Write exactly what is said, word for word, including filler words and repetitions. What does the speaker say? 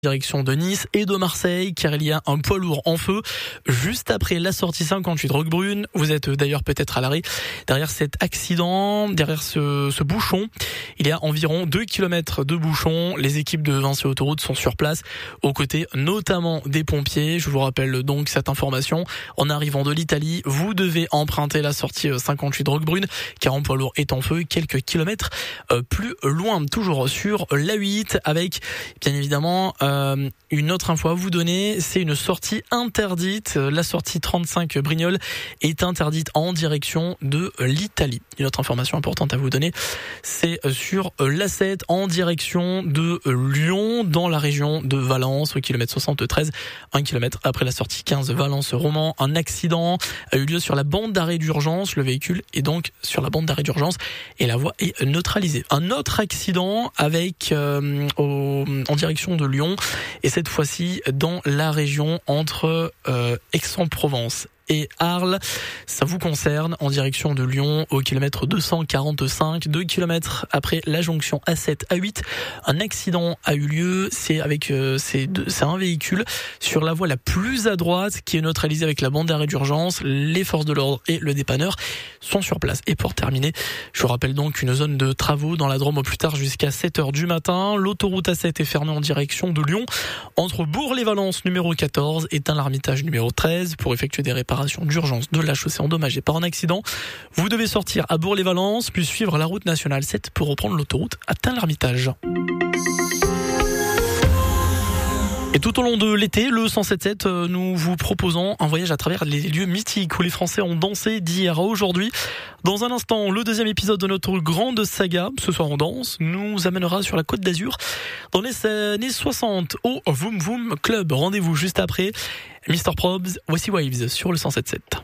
Direction de Nice et de Marseille, car il y a un poids lourd en feu juste après la sortie cinquante-huit Roquebrune. Vous êtes d'ailleurs peut-être à l'arrêt. Derrière cet accident, derrière ce, ce bouchon, il y a environ deux kilomètres de bouchon. Les équipes de Vinci Autoroute sont sur place, aux côtés notamment des pompiers. Je vous rappelle donc cette information. En arrivant de l'Italie, vous devez emprunter la sortie cinquante-huit Roquebrune, car un poids lourd est en feu quelques kilomètres plus loin. Toujours sur l'A huit, avec bien évidemment euh, Euh, une autre info à vous donner, c'est une sortie interdite. La sortie trente-cinq Brignoles est interdite en direction de l'Italie. Une autre information importante à vous donner, c'est sur l'A sept en direction de Lyon, dans la région de Valence, au kilomètre soixante-treize, un kilomètre après la sortie quinze Valence-Romans. Un accident a eu lieu sur la bande d'arrêt d'urgence. Le véhicule est donc sur la bande d'arrêt d'urgence et la voie est neutralisée. Un autre accident avec euh, au, en direction de Lyon, et cette fois-ci dans la région entre euh, Aix-en-Provence et Arles. Ça vous concerne, en direction de Lyon, au kilomètre deux cent quarante-cinq, deux kilomètres après la jonction A sept A huit. Un accident a eu lieu, c'est avec euh, c'est, de, c'est un véhicule sur la voie la plus à droite qui est neutralisée avec la bande d'arrêt d'urgence. Les forces de l'ordre et le dépanneur sont sur place. Et pour terminer, je vous rappelle donc une zone de travaux dans la Drôme au plus tard jusqu'à sept heures du matin. L'autoroute A sept est fermée en direction de Lyon, entre Bourg-les-Valences numéro quatorze et Tain-l'Hermitage numéro treize, pour effectuer des réparations d'urgence de la chaussée endommagée par un accident. Vous devez sortir à Bourg-les-Valences, puis suivre la route nationale sept pour reprendre l'autoroute à Tain-l'Hermitage. Et tout au long de l'été, le cent sept sept, nous vous proposons un voyage à travers les lieux mythiques où les Français ont dansé d'hier à aujourd'hui. Dans un instant, le deuxième épisode de notre grande saga, Ce soir on danse, nous amènera sur la Côte d'Azur dans les années soixante au Voom Voom Club. Rendez-vous juste après. mister Probs, voici Waves sur le cent sept sept.